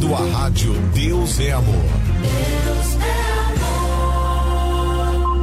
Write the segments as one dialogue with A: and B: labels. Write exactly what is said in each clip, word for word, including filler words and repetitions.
A: Sua rádio Deus é Amor.
B: Deus é amor.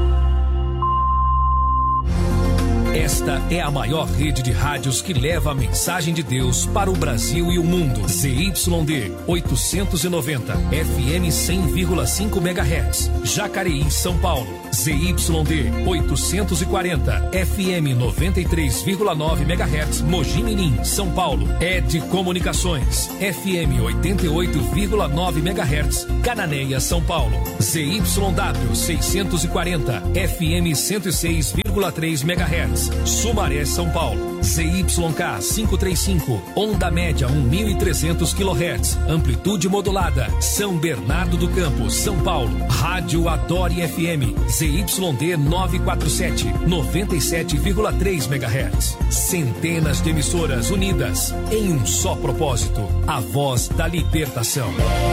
C: Esta é a maior rede de rádios que leva a mensagem de Deus para o Brasil e o mundo. Z Y D oitocentos e noventa, F M cem vírgula cinco megahertz, Jacareí, São Paulo. Z Y D oitocentos e quarenta, F M noventa e três vírgula nove megahertz, Mogi Mirim, São Paulo. Ed Comunicações, F M oitenta e oito vírgula nove megahertz, Cananéia, São Paulo. Z Y W seiscentos e quarenta, F M cento e seis vírgula três megahertz, Sumaré, São Paulo. Z Y K quinhentos e trinta e cinco, onda média mil e trezentos quilohertz, amplitude modulada, São Bernardo do Campo, São Paulo. Rádio Adore F M, Z Y D novecentos e quarenta e sete, noventa e sete vírgula três megahertz. Centenas de emissoras unidas em um só propósito, a voz da libertação.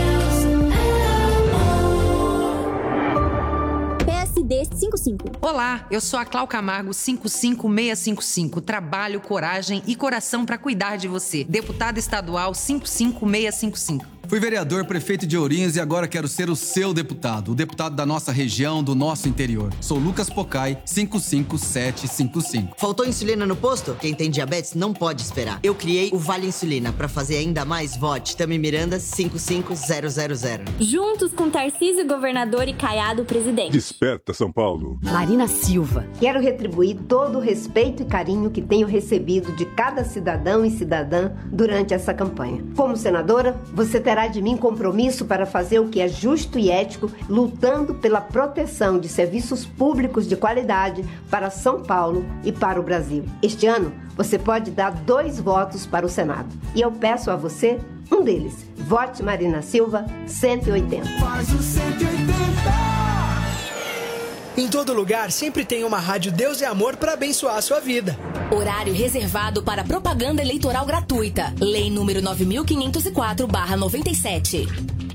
D: cinquenta e cinco.
E: Olá, eu sou a Clau Camargo cinco cinco seis cinco cinco. Trabalho, coragem e coração para cuidar de você. Deputada estadual cinco cinco seis cinco cinco.
F: Fui vereador, prefeito de Ourinhos e agora quero ser o seu deputado, o deputado da nossa região, do nosso interior. Sou Lucas Pocai, cinco cinco sete cinco cinco.
G: Faltou insulina no posto? Quem tem diabetes não pode esperar. Eu criei o Vale Insulina. Para fazer ainda mais, vote Tami Miranda cinco cinco zero zero zero.
D: Juntos com Tarcísio, governador, e Caiado, presidente.
H: Desperta, São Paulo.
I: Marina Silva.
J: Quero retribuir todo o respeito e carinho que tenho recebido de cada cidadão e cidadã durante essa campanha. Como senadora, você terá de mim compromisso para fazer o que é justo e ético, lutando pela proteção de serviços públicos de qualidade para São Paulo e para o Brasil. Este ano, você pode dar dois votos para o Senado. E eu peço a você um deles. Vote Marina Silva, cento e oitenta.
B: Faz o cento e oitenta.
K: Em todo lugar, sempre tem uma rádio Deus é Amor para abençoar a sua vida.
L: Horário reservado para propaganda eleitoral gratuita. Lei número nove mil quinhentos e quatro barra noventa e sete.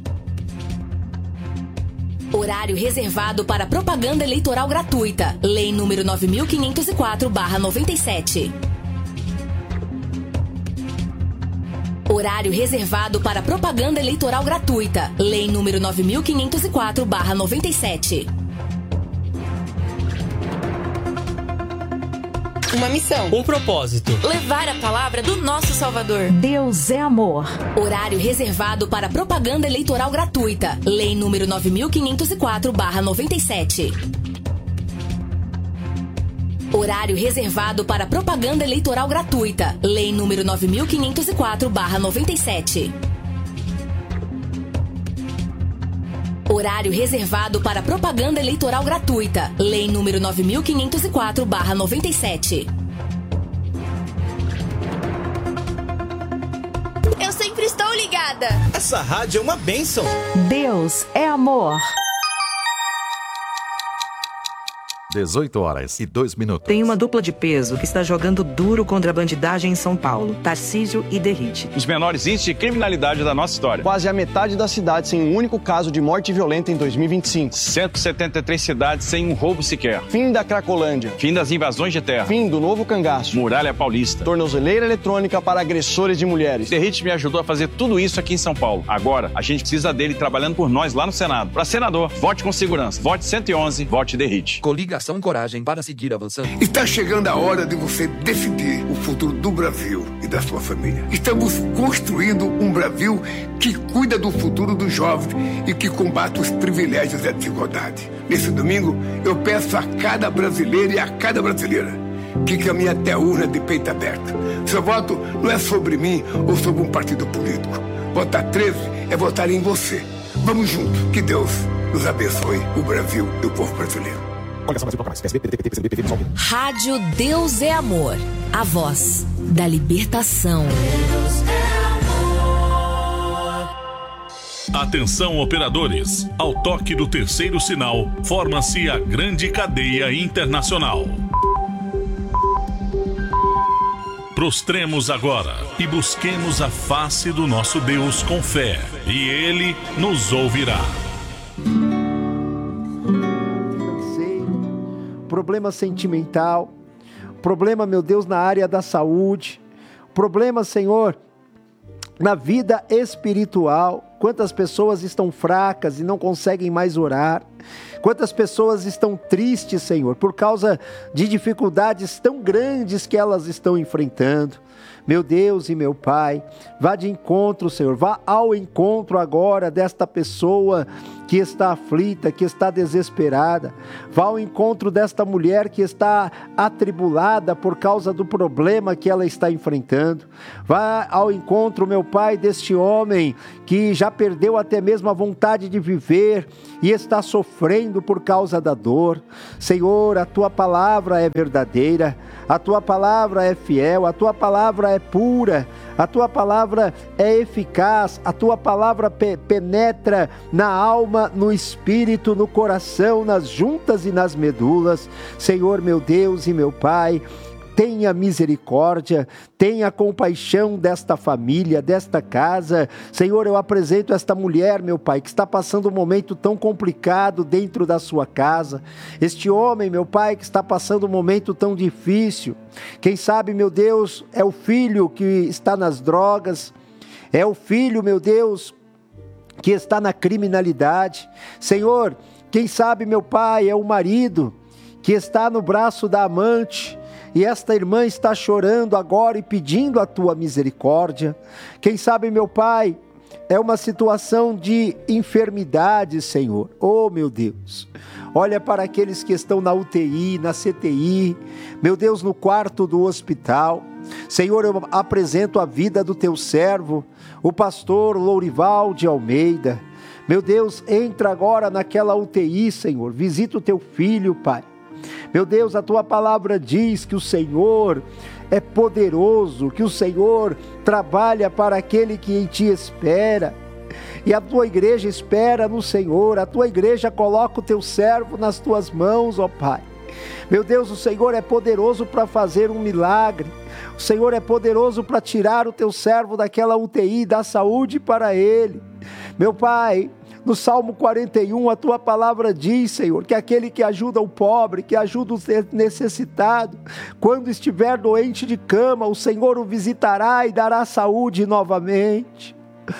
L: Horário reservado para propaganda eleitoral gratuita. Lei número nove mil quinhentos e quatro barra noventa e sete. Horário reservado para propaganda eleitoral gratuita. Lei número nove mil quinhentos e quatro barra noventa e sete.
E: Uma missão.
M: Um propósito.
L: Levar a palavra do nosso Salvador.
I: Deus é amor.
L: Horário reservado para propaganda eleitoral gratuita. Lei número nove mil quinhentos e quatro barra noventa e sete. Horário reservado para propaganda eleitoral gratuita. Lei número nove mil quinhentos e quatro barra noventa e sete. Horário reservado para propaganda eleitoral gratuita. Lei número nove mil quinhentos e quatro barra noventa e sete.
D: Eu sempre estou ligada.
K: Essa rádio é uma bênção.
I: Deus é amor.
N: dezoito horas e dois minutos.
O: Tem uma dupla de peso que está jogando duro contra a bandidagem em São Paulo, Tarcísio e Derrite.
P: Os menores índices de criminalidade da nossa história.
Q: Quase a metade da cidade sem um único caso de morte violenta em dois mil e vinte e cinco.
P: cento e setenta e três cidades sem um roubo sequer.
Q: Fim da Cracolândia.
P: Fim das invasões de terra.
Q: Fim do novo cangaço.
P: Muralha Paulista.
Q: Tornozeleira eletrônica para agressores de mulheres.
P: Derrite me ajudou a fazer tudo isso aqui em São Paulo. Agora, a gente precisa dele trabalhando por nós lá no Senado. Para senador, vote com segurança. Vote cento e onze, vote Derrite.
N: Coligação Coragem para seguir avançando.
R: Está chegando a hora de você decidir o futuro do Brasil e da sua família. Estamos construindo um Brasil que cuida do futuro dos jovens e que combate os privilégios e a desigualdade. Nesse domingo, eu peço a cada brasileiro e a cada brasileira que caminhe até a urna de peito aberto. Seu voto não é sobre mim ou sobre um partido político. Votar treze é votar em você. Vamos juntos. Que Deus nos abençoe, o Brasil e o povo brasileiro.
L: Rádio Deus é Amor. A voz da libertação.
S: Atenção, operadores. Ao toque do terceiro sinal, forma-se a grande cadeia internacional. Prostremos agora e busquemos a face do nosso Deus com fé, e Ele nos ouvirá.
T: Problema sentimental, problema, meu Deus, na área da saúde, problema, Senhor, na vida espiritual. Quantas pessoas estão fracas e não conseguem mais orar. Quantas pessoas estão tristes, Senhor, por causa de dificuldades tão grandes que elas estão enfrentando. Meu Deus e meu Pai, vá de encontro, Senhor, vá ao encontro agora desta pessoa que está aflita, que está desesperada. Vá ao encontro desta mulher que está atribulada por causa do problema que ela está enfrentando. Vá ao encontro, meu Pai, deste homem que já perdeu até mesmo a vontade de viver e está sofrendo por causa da dor. Senhor, a Tua palavra é verdadeira, a Tua palavra é fiel, a Tua palavra é pura, a Tua palavra é eficaz, a Tua palavra pe- penetra na alma, no espírito, no coração, nas juntas e nas medulas. Senhor, meu Deus e meu Pai, tenha misericórdia, tenha compaixão desta família, desta casa. Senhor, eu apresento esta mulher, meu Pai, que está passando um momento tão complicado dentro da sua casa. Este homem, meu Pai, que está passando um momento tão difícil. Quem sabe, meu Deus, é o filho que está nas drogas, é o filho, meu Deus, que está na criminalidade. Senhor, quem sabe, meu Pai, é o marido que está no braço da amante, e esta irmã está chorando agora e pedindo a Tua misericórdia. Quem sabe, meu Pai, é uma situação de enfermidade, Senhor. Oh, meu Deus, olha para aqueles que estão na U T I, na C T I, meu Deus, no quarto do hospital. Senhor, eu apresento a vida do Teu servo, o pastor Lourival de Almeida. Meu Deus, entra agora naquela U T I, Senhor, visita o Teu filho, Pai. Meu Deus, a Tua palavra diz que o Senhor é poderoso, que o Senhor trabalha para aquele que em Ti espera. E a Tua igreja espera no Senhor, a Tua igreja coloca o Teu servo nas Tuas mãos, ó Pai. Meu Deus, o Senhor é poderoso para fazer um milagre. O Senhor é poderoso para tirar o Teu servo daquela U T I, dar saúde para ele. Meu Pai, no Salmo quarenta e um, a Tua palavra diz, Senhor, que aquele que ajuda o pobre, que ajuda o necessitado, quando estiver doente de cama, o Senhor o visitará e dará saúde novamente.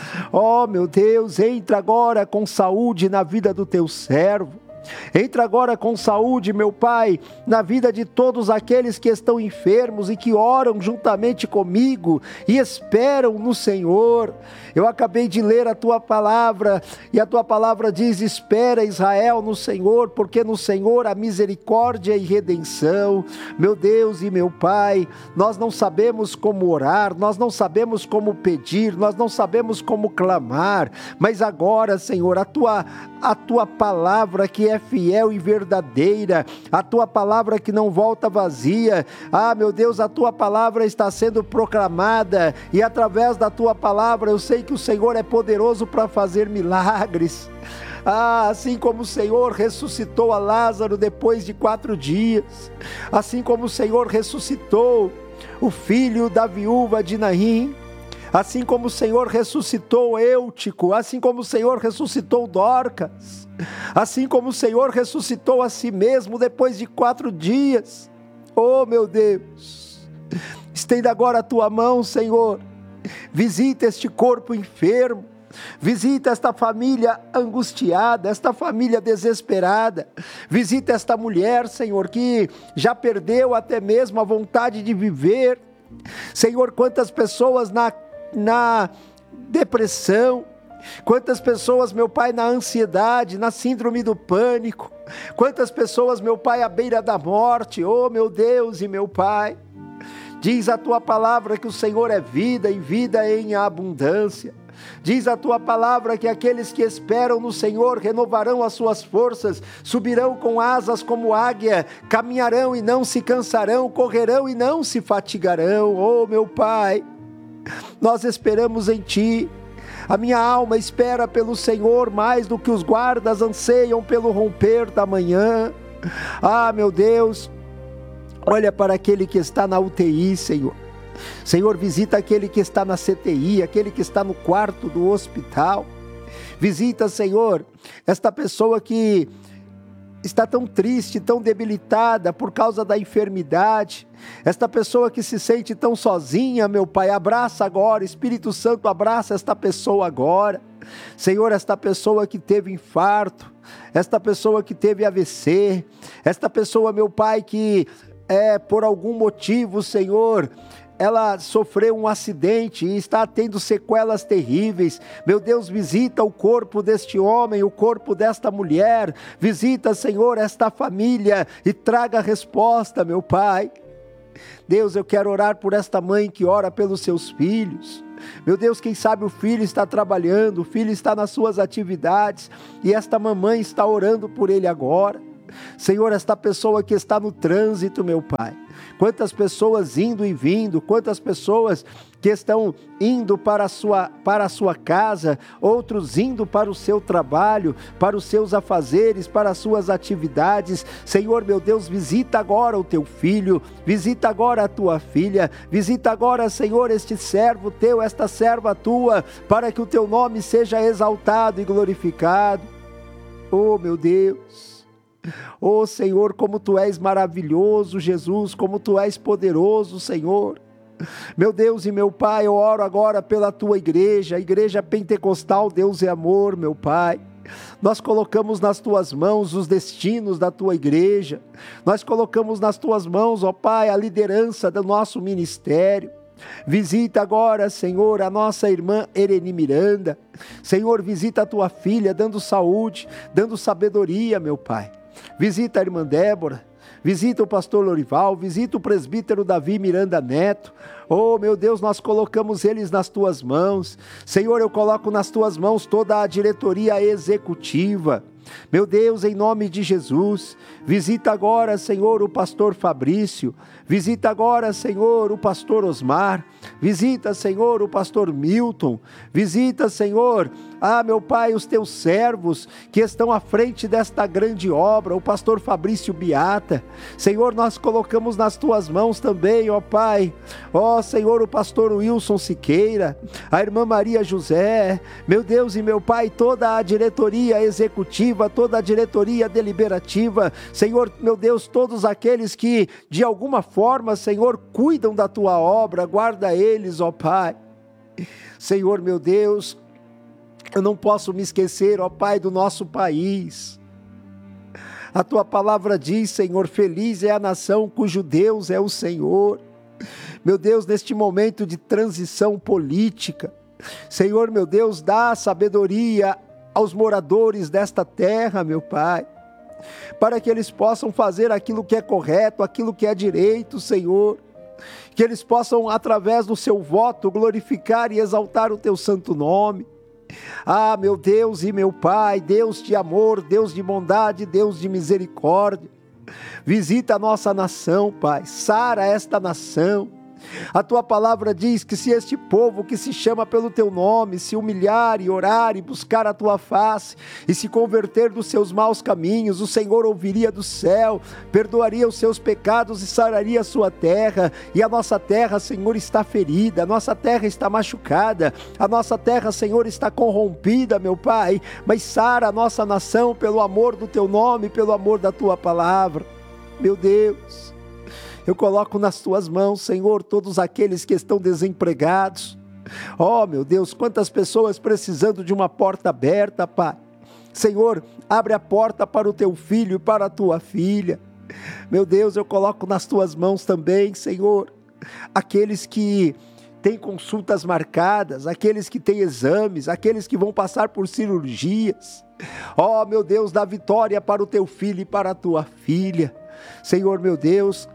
T: Oh, meu Deus, entra agora com saúde na vida do Teu servo. Entra agora com saúde, meu Pai, na vida de todos aqueles que estão enfermos e que oram juntamente comigo e esperam no Senhor. Eu acabei de ler a Tua palavra e a Tua palavra diz: espera, Israel, no Senhor, porque no Senhor há misericórdia e redenção. Meu Deus e meu Pai, nós não sabemos como orar, nós não sabemos como pedir, nós não sabemos como clamar, mas agora, Senhor, a Tua, a Tua palavra que é fiel e verdadeira, a Tua palavra que não volta vazia. Ah, meu Deus, a Tua palavra está sendo proclamada e através da Tua palavra eu sei que o Senhor é poderoso para fazer milagres. Ah, assim como o Senhor ressuscitou a Lázaro depois de quatro dias, assim como o Senhor ressuscitou o filho da viúva de Naim, assim como o Senhor ressuscitou Eutico, assim como o Senhor ressuscitou Dorcas, assim como o Senhor ressuscitou a si mesmo depois de quatro dias. Oh, meu Deus, estenda agora a Tua mão, Senhor, visita este corpo enfermo, visita esta família angustiada, esta família desesperada, visita esta mulher, Senhor, que já perdeu até mesmo a vontade de viver. Senhor, quantas pessoas na, na depressão, quantas pessoas, meu Pai, na ansiedade, na síndrome do pânico, quantas pessoas, meu Pai, à beira da morte. Oh, meu Deus e meu Pai, diz a Tua palavra que o Senhor é vida e vida em abundância. Diz a Tua palavra que aqueles que esperam no Senhor renovarão as suas forças, subirão com asas como águia, caminharão e não se cansarão, correrão e não se fatigarão. Oh, meu Pai, nós esperamos em Ti. A minha alma espera pelo Senhor mais do que os guardas anseiam pelo romper da manhã. Ah, meu Deus, olha para aquele que está na U T I, Senhor. Senhor, visita aquele que está na C T I, aquele que está no quarto do hospital. Visita, Senhor, esta pessoa que está tão triste, tão debilitada por causa da enfermidade. Esta pessoa que se sente tão sozinha, meu Pai, abraça agora, Espírito Santo, abraça esta pessoa agora. Senhor, esta pessoa que teve infarto, esta pessoa que teve A V C, esta pessoa, meu Pai, que é, por algum motivo, Senhor, ela sofreu um acidente e está tendo sequelas terríveis. Meu Deus, visita o corpo deste homem, o corpo desta mulher, visita, Senhor, esta família e traga resposta, meu Pai. Deus, eu quero orar por esta mãe que ora pelos seus filhos. Meu Deus, quem sabe o filho está trabalhando, o filho está nas suas atividades e esta mamãe está orando por ele agora. Senhor, esta pessoa que está no trânsito, meu Pai, quantas pessoas indo e vindo, quantas pessoas que estão indo para a sua, para a sua casa, outros indo para o seu trabalho, para os seus afazeres, para as suas atividades. Senhor, meu Deus, visita agora o teu filho, visita agora a tua filha, visita agora, Senhor, este servo teu, esta serva tua, para que o teu nome seja exaltado e glorificado. Oh, meu Deus! Oh, Senhor, como Tu és maravilhoso, Jesus, como Tu és poderoso, Senhor. Meu Deus e meu Pai, eu oro agora pela Tua igreja, a igreja pentecostal, Deus é amor, meu Pai. Nós colocamos nas Tuas mãos os destinos da Tua igreja, nós colocamos nas Tuas mãos, ó Pai, a liderança do nosso ministério. Visita agora, Senhor, a nossa irmã Ereni Miranda. Senhor, visita a Tua filha, dando saúde, dando sabedoria, meu Pai. Visita a irmã Débora, visita o pastor Lorival, visita o presbítero Davi Miranda Neto. Oh, meu Deus, nós colocamos eles nas Tuas mãos. Senhor, eu coloco nas Tuas mãos toda a diretoria executiva. Meu Deus, em nome de Jesus, visita agora, Senhor, o pastor Fabrício, visita agora, Senhor, o pastor Osmar, visita, Senhor, o pastor Milton, visita, Senhor, ah, meu Pai, os teus servos que estão à frente desta grande obra, o pastor Fabrício Biata. Senhor, nós colocamos nas Tuas mãos também, ó Pai, ó Senhor, o pastor Wilson Siqueira, a irmã Maria José, meu Deus e meu Pai, toda a diretoria executiva, toda a diretoria deliberativa, Senhor, meu Deus, todos aqueles que de alguma forma, Senhor, cuidam da Tua obra, guarda eles, ó Pai. Senhor, meu Deus, eu não posso me esquecer, ó Pai, do nosso país. A Tua palavra diz, Senhor, feliz é a nação cujo Deus é o Senhor. Meu Deus, neste momento de transição política, Senhor, meu Deus, dá sabedoria aos moradores desta terra, meu Pai, para que eles possam fazer aquilo que é correto, aquilo que é direito, Senhor, que eles possam, através do seu voto, glorificar e exaltar o Teu santo nome. Ah, meu Deus e meu Pai, Deus de amor, Deus de bondade, Deus de misericórdia, visita a nossa nação, Pai, sara esta nação. A Tua palavra diz que se este povo que se chama pelo Teu nome se humilhar e orar e buscar a Tua face e se converter dos seus maus caminhos, o Senhor ouviria do céu, perdoaria os seus pecados e sararia a sua terra. E a nossa terra, Senhor, está ferida, a nossa terra está machucada, a nossa terra, Senhor, está corrompida, meu Pai, mas sara a nossa nação pelo amor do Teu nome, pelo amor da Tua palavra. Meu Deus, eu coloco nas Tuas mãos, Senhor, todos aqueles que estão desempregados. Oh, meu Deus, quantas pessoas precisando de uma porta aberta, Pai. Senhor, abre a porta para o Teu filho e para a Tua filha. Meu Deus, eu coloco nas Tuas mãos também, Senhor, aqueles que têm consultas marcadas, aqueles que têm exames, aqueles que vão passar por cirurgias. Oh, meu Deus, dá vitória para o Teu filho e para a Tua filha. Senhor, meu Deus,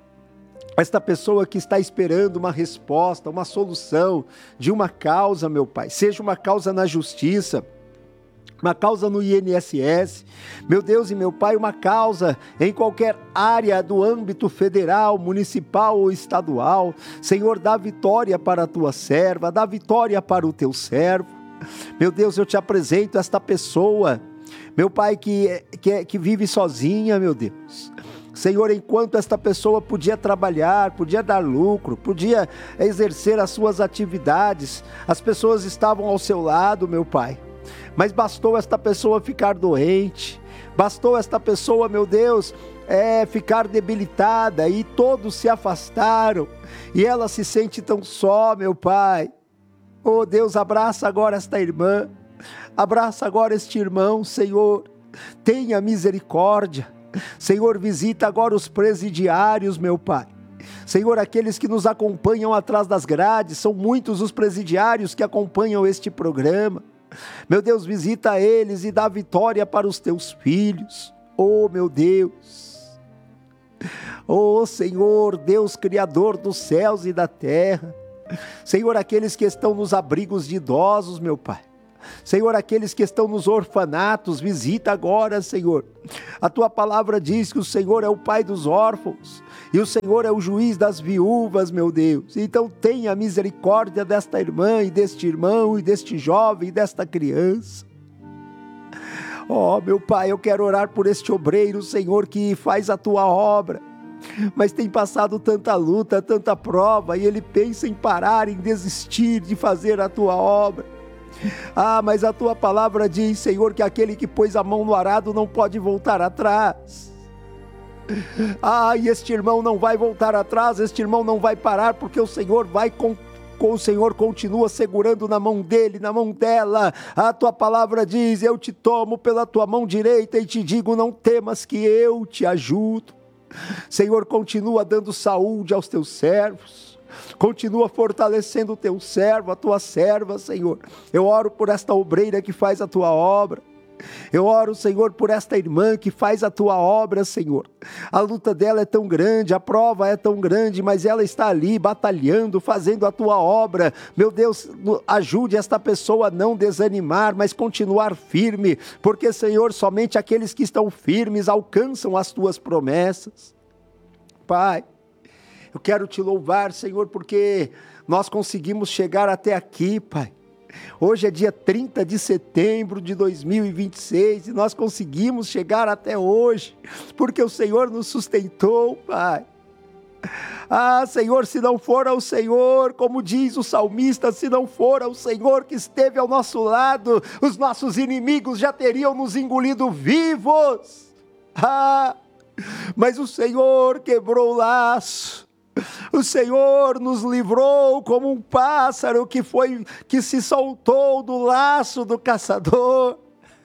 T: esta pessoa que está esperando uma resposta, uma solução de uma causa, meu Pai, seja uma causa na justiça, uma causa no I N S S, meu Deus e meu Pai, uma causa em qualquer área do âmbito federal, municipal ou estadual. Senhor, dá vitória para a Tua serva, dá vitória para o Teu servo. Meu Deus, eu Te apresento esta pessoa, meu Pai, que, que, que vive sozinha, meu Deus. Senhor, enquanto esta pessoa podia trabalhar, podia dar lucro, podia exercer as suas atividades, as pessoas estavam ao seu lado, meu Pai. Mas bastou esta pessoa ficar doente, bastou esta pessoa, meu Deus, é, ficar debilitada e todos se afastaram e ela se sente tão só, meu Pai. Oh Deus, abraça agora esta irmã, Abraça agora este irmão, Senhor. Tenha misericórdia. Senhor, visita agora os presidiários, meu Pai. Senhor, aqueles que nos acompanham atrás das grades, são muitos os presidiários que acompanham este programa. Meu Deus, visita eles e dá vitória para os teus filhos. Oh, meu Deus. Oh, Senhor, Deus Criador dos céus e da terra. Senhor, aqueles que estão nos abrigos de idosos, meu Pai. Senhor, aqueles que estão nos orfanatos, visita agora, Senhor. A tua palavra diz que o Senhor é o pai dos órfãos e o Senhor é o juiz das viúvas, meu Deus. Então tenha misericórdia desta irmã e deste irmão e deste jovem e desta criança. Oh, meu Pai, eu quero orar por este obreiro, Senhor, que faz a tua obra, mas tem passado tanta luta, tanta prova, e ele pensa em parar, em desistir de fazer a tua obra. Ah, mas a tua palavra diz, Senhor, que aquele que pôs a mão no arado não pode voltar atrás. Ah, e este irmão não vai voltar atrás, este irmão não vai parar, porque o Senhor vai com, com o Senhor continua segurando na mão dele, na mão dela. A tua palavra diz, eu te tomo pela tua mão direita e te digo, não temas que eu te ajudo. Senhor, continua dando saúde aos teus servos. Continua fortalecendo o teu servo, a tua serva, Senhor. Eu oro por esta obreira que faz a tua obra. Eu oro, Senhor, por esta irmã que faz a tua obra, Senhor. A luta dela é tão grande, a prova é tão grande, mas ela está ali batalhando, fazendo a tua obra. Meu Deus, ajude esta pessoa a não desanimar, mas continuar firme, porque, Senhor, somente aqueles que estão firmes alcançam as tuas promessas. Pai, eu quero te louvar, Senhor, porque nós conseguimos chegar até aqui, Pai. Hoje é dia trinta de setembro de dois mil e vinte e seis e nós conseguimos chegar até hoje, porque o Senhor nos sustentou, Pai. Ah, Senhor, se não for ao Senhor, como diz o salmista, se não for ao Senhor que esteve ao nosso lado, os nossos inimigos já teriam nos engolido vivos. Ah, mas o Senhor quebrou o laço. O Senhor nos livrou como um pássaro que foi, que se soltou do laço do caçador.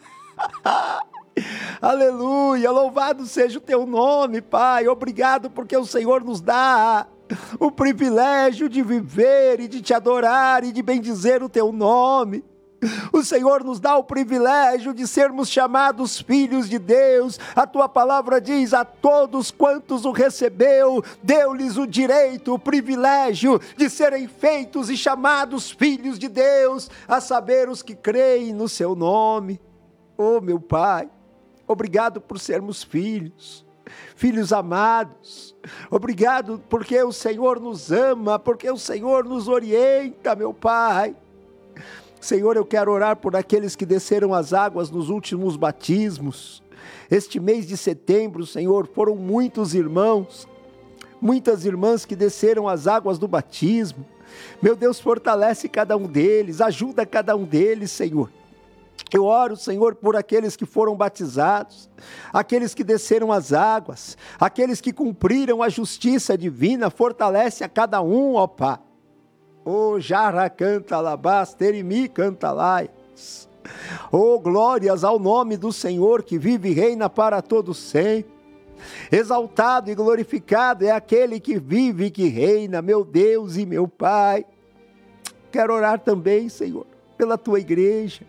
T: Aleluia, louvado seja o teu nome, Pai. Obrigado porque o Senhor nos dá o privilégio de viver e de te adorar e de bendizer o teu nome. O Senhor nos dá o privilégio de sermos chamados filhos de Deus. A tua palavra diz, a todos quantos o recebeu, deu-lhes o direito, o privilégio de serem feitos e chamados filhos de Deus, a saber os que creem no seu nome. Oh, meu Pai, obrigado por sermos filhos, filhos amados. Obrigado porque o Senhor nos ama, porque o Senhor nos orienta, meu Pai. Senhor, eu quero orar por aqueles que desceram as águas nos últimos batismos. Este mês de setembro, Senhor, foram muitos irmãos, muitas irmãs que desceram as águas do batismo. Meu Deus, fortalece cada um deles, ajuda cada um deles, Senhor. Eu oro, Senhor, por aqueles que foram batizados, aqueles que desceram as águas, aqueles que cumpriram a justiça divina, fortalece a cada um, ó Pai. Oh, Jarra canta labás, terimi canta laias. Oh, glórias ao nome do Senhor que vive e reina para todo sempre. Exaltado e glorificado é aquele que vive e que reina, meu Deus e meu Pai. Quero orar também, Senhor, pela tua igreja.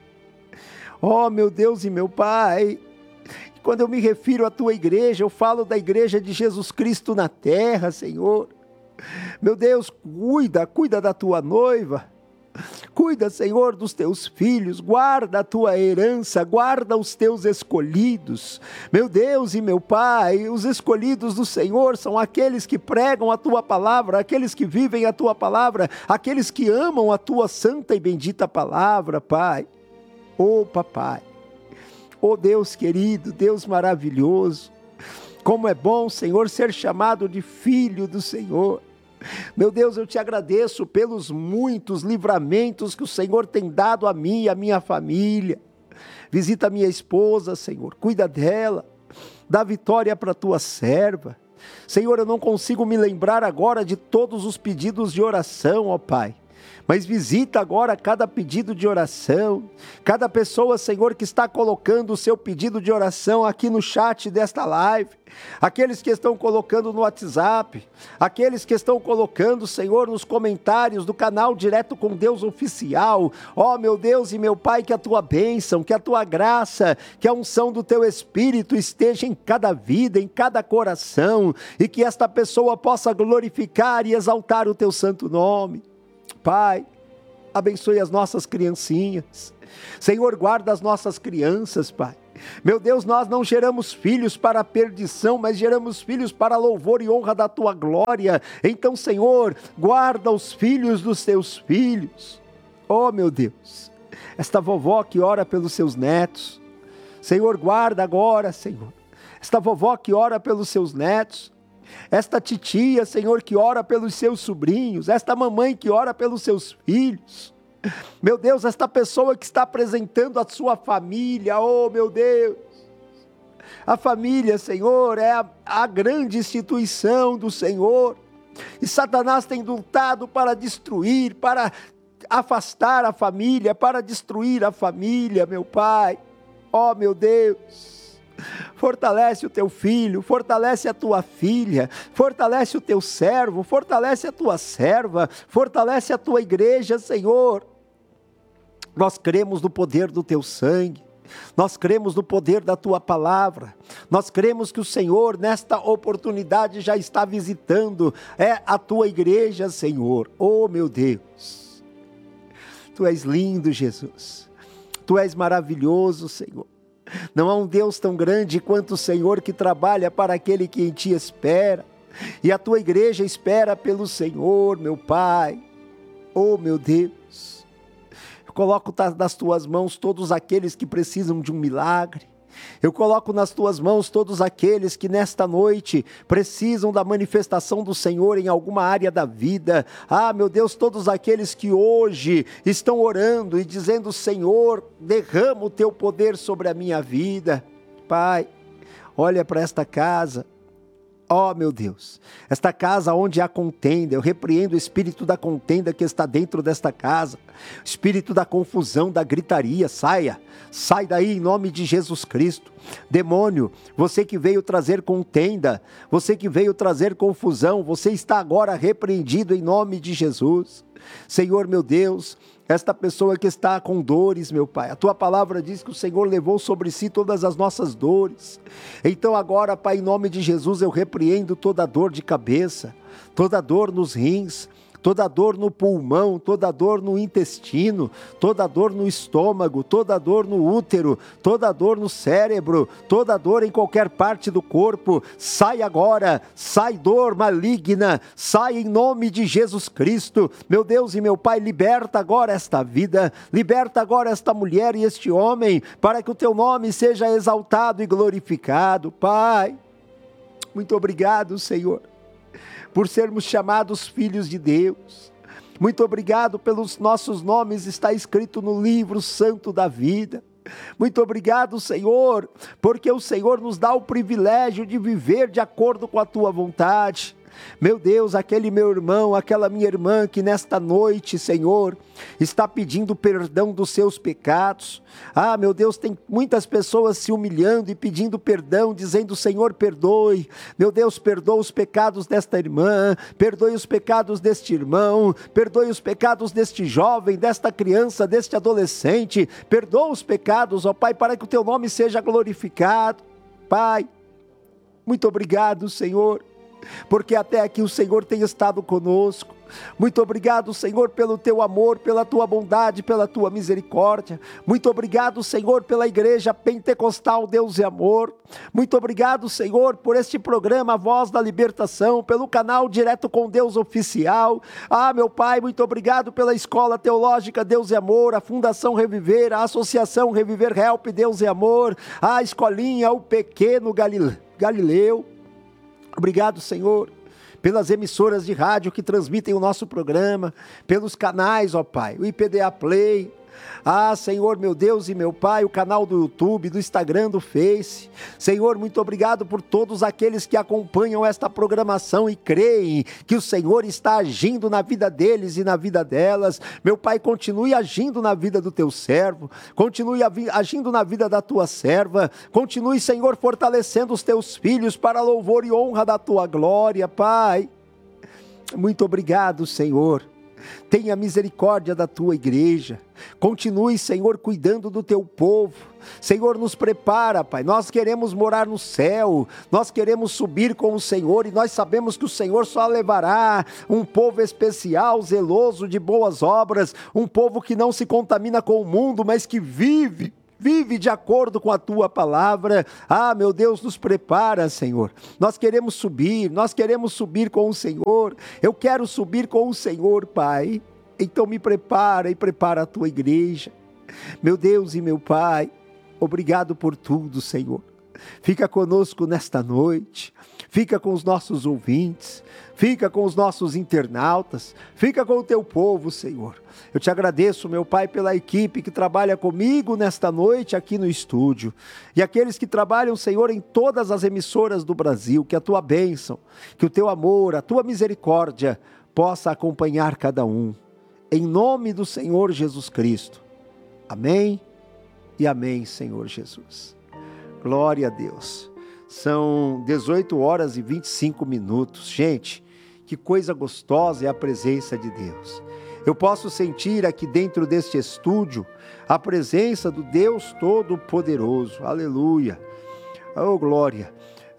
T: Oh, meu Deus e meu Pai, quando eu me refiro à tua igreja, eu falo da igreja de Jesus Cristo na terra, Senhor. Meu Deus, cuida, cuida da tua noiva, cuida, Senhor, dos teus filhos, guarda a tua herança, guarda os teus escolhidos. Meu Deus e meu Pai, os escolhidos do Senhor são aqueles que pregam a tua palavra, aqueles que vivem a tua palavra, aqueles que amam a tua santa e bendita palavra, Pai. Oh, Papai, oh Deus querido, Deus maravilhoso, como é bom, Senhor, ser chamado de filho do Senhor. Meu Deus, eu te agradeço pelos muitos livramentos que o Senhor tem dado a mim e a minha família. Visita a minha esposa, Senhor, cuida dela, dá vitória para a tua serva. Senhor, eu não consigo me lembrar agora de todos os pedidos de oração, ó Pai, mas visita agora cada pedido de oração, cada pessoa, Senhor, que está colocando o seu pedido de oração aqui no chat desta live, aqueles que estão colocando no WhatsApp, aqueles que estão colocando, Senhor, nos comentários do canal Direto com Deus Oficial. Ó, meu Deus e meu Pai, que a tua bênção, que a tua graça, que a unção do teu Espírito esteja em cada vida, em cada coração, e que esta pessoa possa glorificar e exaltar o teu santo nome. Pai, abençoe as nossas criancinhas. Senhor, guarda as nossas crianças, Pai. Meu Deus, nós não geramos filhos para a perdição, mas geramos filhos para a louvor e honra da tua glória. Então, Senhor, guarda os filhos dos teus filhos. Oh, meu Deus, esta vovó que ora pelos seus netos. Senhor, guarda agora, Senhor, esta vovó que ora pelos seus netos. Esta titia, Senhor, que ora pelos seus sobrinhos. Esta mamãe que ora pelos seus filhos. Meu Deus, esta pessoa que está apresentando a sua família, oh meu Deus, a família, Senhor, é a, a grande instituição do Senhor, e Satanás tem lutado para destruir, para afastar a família, para destruir a família, meu Pai. Oh meu Deus, fortalece o teu filho, fortalece a tua filha, fortalece o teu servo, fortalece a tua serva, fortalece a tua igreja, Senhor. Nós cremos no poder do teu sangue, nós cremos no poder da tua palavra, nós cremos que o Senhor nesta oportunidade já está visitando é a tua igreja, Senhor. Oh meu Deus, tu és lindo, Jesus, tu és maravilhoso, Senhor. Não há um Deus tão grande quanto o Senhor, que trabalha para aquele que em ti espera, e a tua igreja espera pelo Senhor, meu Pai. Oh meu Deus, eu coloco nas tuas mãos todos aqueles que precisam de um milagre. Eu coloco nas tuas mãos todos aqueles que nesta noite precisam da manifestação do Senhor em alguma área da vida. Ah, meu Deus, todos aqueles que hoje estão orando e dizendo: Senhor, derrama o teu poder sobre a minha vida. Pai, olha para esta casa. Ó, meu Deus, esta casa onde há contenda, eu repreendo o espírito da contenda que está dentro desta casa, espírito da confusão, da gritaria, saia, sai daí em nome de Jesus Cristo. Demônio, você que veio trazer contenda, você que veio trazer confusão, você está agora repreendido em nome de Jesus. Senhor, meu Deus, esta pessoa que está com dores, meu Pai, a tua palavra diz que o Senhor levou sobre si todas as nossas dores. Então agora, Pai, em nome de Jesus, eu repreendo toda dor de cabeça, toda dor nos rins, toda dor no pulmão, toda dor no intestino, toda dor no estômago, toda dor no útero, toda dor no cérebro, toda dor em qualquer parte do corpo, sai agora, sai dor maligna, sai em nome de Jesus Cristo. Meu Deus e meu Pai, liberta agora esta vida, liberta agora esta mulher e este homem, para que o teu nome seja exaltado e glorificado. Pai, muito obrigado, Senhor, por sermos chamados filhos de Deus. Muito obrigado pelos nossos nomes, está escrito no livro santo da vida. Muito obrigado, Senhor, porque o Senhor nos dá o privilégio de viver de acordo com a tua vontade. Meu Deus, aquele meu irmão, aquela minha irmã que nesta noite, Senhor, está pedindo perdão dos seus pecados. Ah, meu Deus, tem muitas pessoas se humilhando e pedindo perdão, dizendo: Senhor, perdoe. Meu Deus, perdoa os pecados desta irmã, perdoe os pecados deste irmão, perdoe os pecados deste jovem, desta criança, deste adolescente. Perdoa os pecados, ó Pai, para que o teu nome seja glorificado. Pai, muito obrigado, Senhor, porque até aqui o Senhor tem estado conosco. Muito obrigado, Senhor, pelo teu amor, pela tua bondade, pela tua misericórdia. Muito obrigado, Senhor, pela igreja pentecostal Deus e Amor. Muito obrigado, Senhor, por este programa Voz da Libertação, pelo canal Direto com Deus Oficial. Ah, meu Pai, muito obrigado pela Escola Teológica Deus e Amor, a Fundação Reviver, a Associação Reviver Help Deus e Amor, a Escolinha, o Pequeno Galileu. Obrigado, Senhor, pelas emissoras de rádio que transmitem o nosso programa, pelos canais, ó Pai, o I P D A Play, Ah, Senhor, meu Deus e meu Pai, o canal do YouTube, do Instagram, do Face. Senhor, muito obrigado por todos aqueles que acompanham esta programação e creem que o Senhor está agindo na vida deles e na vida delas. Meu Pai, continue agindo na vida do teu servo, continue agindo na vida da tua serva, continue, Senhor, fortalecendo os teus filhos para louvor e honra da tua glória, Pai. Muito obrigado, Senhor. Tenha misericórdia da tua igreja. Continue, Senhor, cuidando do teu povo. Senhor, nos prepara, Pai. Nós queremos morar no céu. Nós queremos subir com o Senhor. E nós sabemos que o Senhor só levará um povo especial, zeloso de boas obras. Um povo que não se contamina com o mundo, mas que vive. Vive de acordo com a tua palavra. Ah, meu Deus, nos prepara, Senhor. Nós queremos subir, nós queremos subir com o Senhor. Eu quero subir com o Senhor, Pai. Então me prepara e prepara a tua igreja. Meu Deus e meu Pai, obrigado por tudo, Senhor. Fica conosco nesta noite. Fica com os nossos ouvintes. Fica com os nossos internautas. Fica com o teu povo, Senhor. Eu te agradeço, meu Pai, pela equipe que trabalha comigo nesta noite aqui no estúdio. E aqueles que trabalham, Senhor, em todas as emissoras do Brasil. Que a tua bênção, que o teu amor, a tua misericórdia possa acompanhar cada um. Em nome do Senhor Jesus Cristo. Amém e amém, Senhor Jesus. Glória a Deus. São dezoito horas e vinte e cinco minutos. Gente, que coisa gostosa é a presença de Deus. Eu posso sentir aqui dentro deste estúdio a presença do Deus Todo-Poderoso. Aleluia. Oh, glória.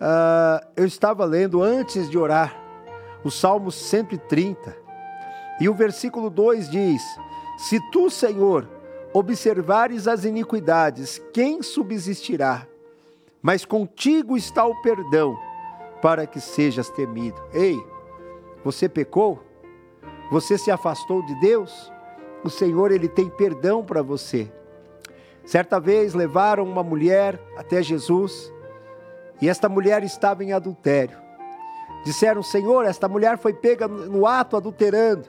T: Uh, eu estava lendo antes de orar o Salmo cento e trinta. E o versículo dois diz: se tu, Senhor, observares as iniquidades, quem subsistirá? Mas contigo está o perdão, para que sejas temido. Ei, você pecou? Você se afastou de Deus? O Senhor, Ele tem perdão para você. Certa vez levaram uma mulher até Jesus, e esta mulher estava em adultério. Disseram: Senhor, esta mulher foi pega no ato adulterando.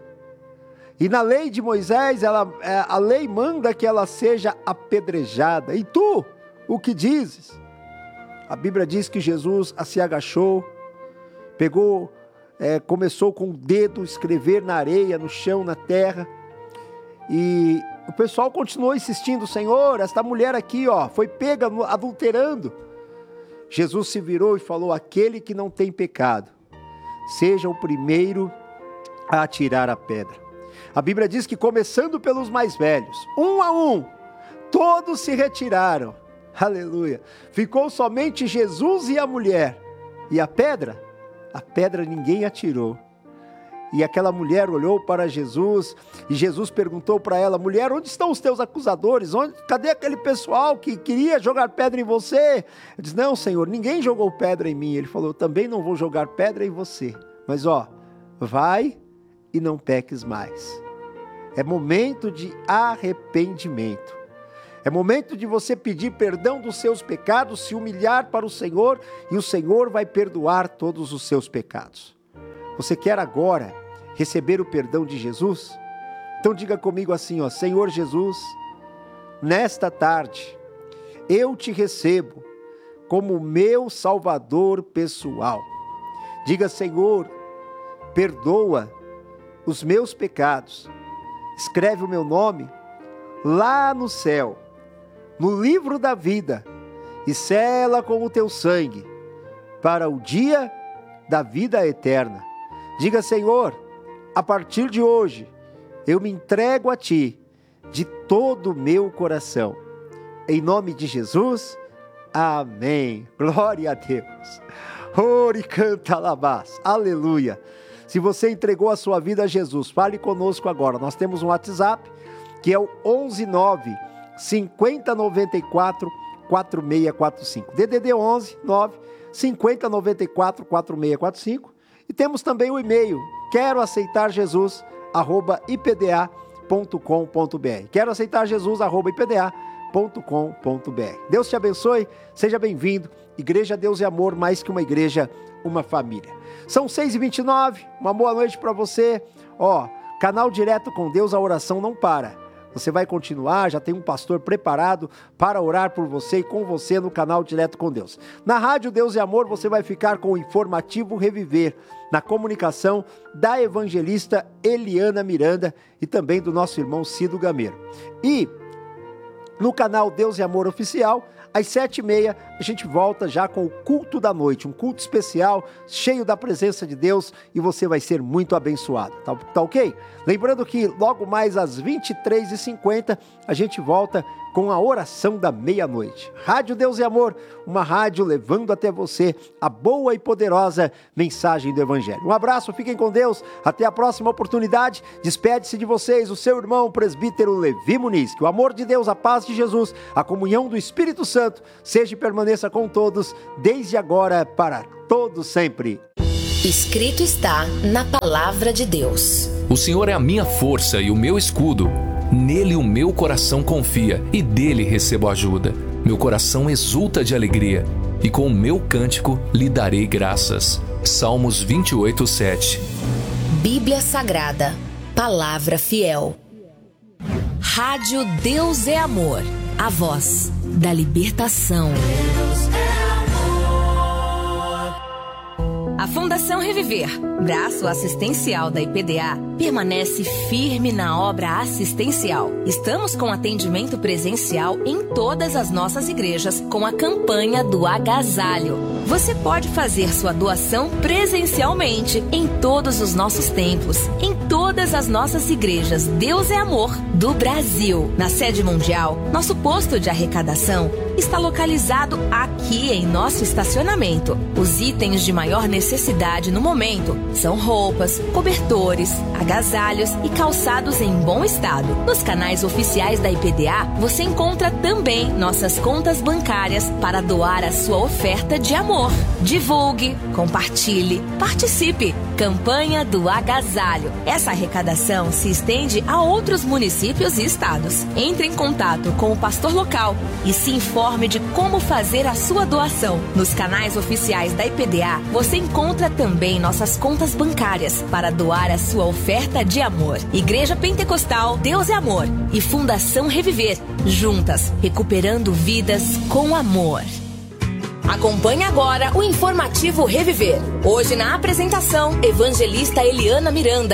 T: E na lei de Moisés, ela, a lei manda que ela seja apedrejada. E tu, o que dizes? A Bíblia diz que Jesus se agachou, pegou, é, começou com o dedo a escrever na areia, no chão, na terra. E o pessoal continuou insistindo: Senhor, esta mulher aqui, ó, foi pega adulterando. Jesus se virou e falou: aquele que não tem pecado, seja o primeiro a atirar a pedra. A Bíblia diz que começando pelos mais velhos, um a um, todos se retiraram. Aleluia. Ficou somente Jesus e a mulher. E a pedra? A pedra ninguém atirou. E aquela mulher olhou para Jesus e Jesus perguntou para ela: mulher, onde estão os teus acusadores? Onde, cadê aquele pessoal que queria jogar pedra em você? Ela disse: não, Senhor, ninguém jogou pedra em mim. Ele falou: eu também não vou jogar pedra em você. Mas ó, vai e não peques mais. É momento de arrependimento. É momento de você pedir perdão dos seus pecados, se humilhar para o Senhor, e o Senhor vai perdoar todos os seus pecados. Você quer agora receber o perdão de Jesus? Então diga comigo assim, ó: Senhor Jesus, nesta tarde, eu te recebo como meu Salvador pessoal. Diga: Senhor, perdoa os meus pecados. Escreve o meu nome lá no céu, no livro da vida, e sela com o teu sangue, para o dia da vida eterna. Diga: Senhor, a partir de hoje, eu me entrego a Ti, de todo o meu coração. Em nome de Jesus, amém. Glória a Deus. Ore canta alabás. Aleluia. Se você entregou a sua vida a Jesus, fale conosco agora. Nós temos um WhatsApp, que é o onze nove, cinquenta, noventa e quatro, quarenta e seis quarenta e cinco. D D D onze nove, cinquenta, noventa e quatro, quarenta e seis quarenta e cinco. E temos também o e-mail, quero aceitar Jesus, arroba i p d a ponto com ponto b r. Quero aceitar Jesus, arroba i p d a ponto com ponto b r. Deus te abençoe, seja bem-vindo. Igreja Deus é Amor, mais que uma igreja, uma família. São seis e vinte e nove, uma boa noite para você. Ó, canal Direto com Deus, a oração não para. você vai continuar, já tem um pastor preparado para orar por você e com você no canal Direto com Deus. Na Rádio Deus é Amor, você vai ficar com o informativo Reviver, na comunicação da evangelista Eliana Miranda e também do nosso irmão Cido Gameiro. E no canal Deus e Amor Oficial, às sete e meia, a gente volta já com o culto da noite, um culto especial, cheio da presença de Deus, e você vai ser muito abençoado, tá, tá ok? Lembrando que logo mais às vinte e três e cinquenta, a gente volta com a oração da meia-noite. Rádio Deus e Amor, uma rádio levando até você a boa e poderosa mensagem do Evangelho. Um abraço, fiquem com Deus, até a próxima oportunidade. Despede-se de vocês o seu irmão, o presbítero Levi Muniz. Que o amor de Deus, a paz de Jesus, a comunhão do Espírito Santo, seja e permaneça com todos, desde agora para todos sempre.
L: Escrito está na palavra de Deus.
C: O Senhor é a minha força e o meu escudo. Nele o meu coração confia e dele recebo ajuda. Meu coração exulta de alegria e com o meu cântico lhe darei graças. Salmos vinte e oito, sete.
L: Bíblia Sagrada, palavra fiel. Rádio Deus é Amor, a voz da libertação. A Fundação Reviver, braço assistencial da I P D A, permanece firme na obra assistencial. Estamos com atendimento presencial em todas as nossas igrejas com a campanha do agasalho. Você pode fazer sua doação presencialmente em todos os nossos templos, em todas as nossas igrejas Deus é Amor do Brasil. Na sede mundial, nosso posto de arrecadação está localizado aqui em nosso estacionamento. Os itens de maior necessidade no momento são roupas, cobertores, agasalhos e calçados em bom estado. Nos canais oficiais da I P D A, você encontra também nossas contas bancárias para doar a sua oferta de amor. Divulgue, compartilhe, participe. Campanha do Agasalho. Essa arrecadação se estende a outros municípios e estados. Entre em contato com o pastor local e se informe de como fazer a sua doação. Nos canais oficiais da I P D A, você encontra também nossas contas bancárias para doar a sua oferta de amor. Igreja Pentecostal Deus é Amor e Fundação Reviver, juntas, recuperando vidas com amor. Acompanhe agora o informativo Reviver. Hoje na apresentação, evangelista Eliana Miranda.